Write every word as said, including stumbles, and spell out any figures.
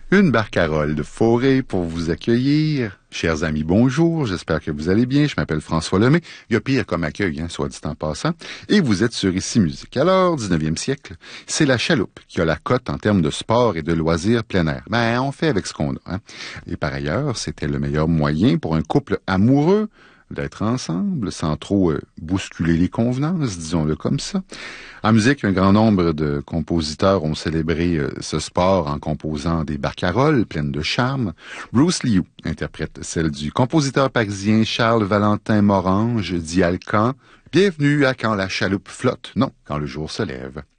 Une barcarolle de forêt pour vous accueillir. Chers amis, bonjour, j'espère que vous allez bien. Je m'appelle François Lemay. Il y a pire comme accueil, hein, soit dit en passant. Et vous êtes sur Ici Musique. Alors, dix-neuvième siècle, c'est la chaloupe qui a la cote en termes de sport et de loisirs plein air. Ben, on fait avec ce qu'on a. Hein. Et par ailleurs, c'était le meilleur moyen pour un couple amoureux d'être ensemble, sans trop euh, bousculer les convenances, disons-le comme ça. En musique, un grand nombre de compositeurs ont célébré euh, ce sport en composant des barcaroles pleines de charme. Bruce Liu interprète celle du compositeur parisien Charles Valentin Morange, dit Alcan. Bienvenue à Quand la chaloupe flotte, non, quand le jour se lève.